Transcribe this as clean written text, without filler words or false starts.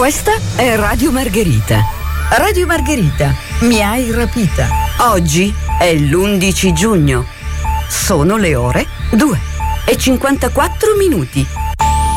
Questa è Radio Margherita. Radio Margherita, mi hai rapita. Oggi è l'11 giugno. Sono le ore 2:54.